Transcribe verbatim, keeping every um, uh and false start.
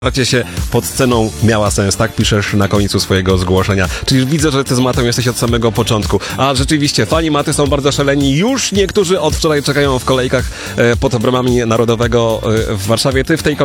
Starcie się pod sceną miała sens, tak piszesz na końcu swojego zgłoszenia. Czyli widzę, że ty z Matą jesteś od samego początku. A rzeczywiście, fani Maty są bardzo szaleni. Już niektórzy od wczoraj czekają w kolejkach pod bramami Narodowego w Warszawie. Ty w tej